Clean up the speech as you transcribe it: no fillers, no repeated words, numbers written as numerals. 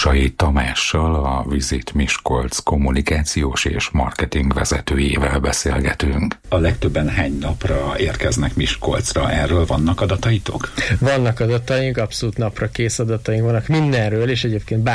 Buksai Tamással, a Visit Miskolc kommunikációs és marketing vezetőjével beszélgetünk. A legtöbben hány napra érkeznek Miskolcra? Erről vannak adataitok? Vannak adataink, abszolút napra kész adataink vannak mindenről, és egyébként